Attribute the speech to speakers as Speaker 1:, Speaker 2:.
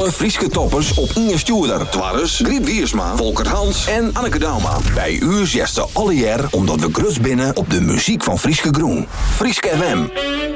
Speaker 1: alle Frieske toppers op Inge Stuurder. Twarres, Griet Wiersma, Volker Hans en Anneke Dauma. Bij u zesten alle jaar omdat we grut binnen op de muziek van Frieske Groen. Frieske FM.